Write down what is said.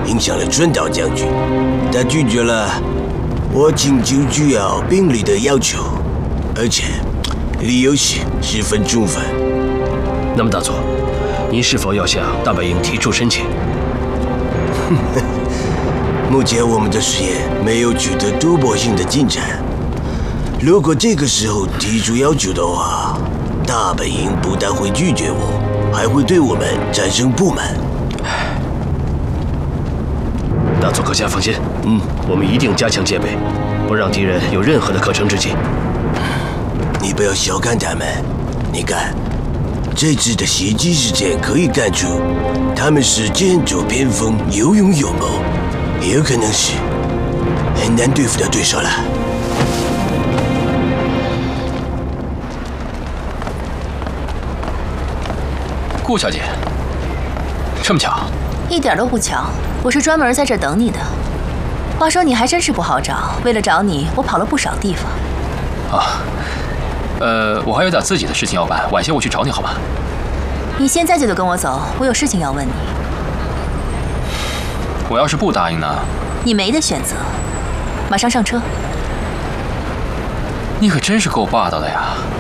影响了川岛将军，他拒绝了我请求需要兵力的要求，而且理由是十分充分。 那么大佐，您是否要向大本营提出申请？ 目前我们的实验没有取得突破性的进展。如果这个时候提出要求的话，大本营不但会拒绝我，还会对我们产生不满。 大佐阁下放心，我们一定加强戒备，不让敌人有任何的可乘之机。 你不要小看他们，你看，这次的袭击事件可以看出，他们是剑走偏锋，有勇有谋，也有可能是很难对付的对手了。 顾小姐，这么巧？ 一点都不巧，我是专门在这儿等你的。话说你还真是不好找，为了找你，我跑了不少地方。 我还有点自己的事情要办，晚些我去找你好吗？ 你现在就得跟我走，我有事情要问你。 我要是不答应呢？ 你没得选择，马上上车。 你可真是够霸道的呀！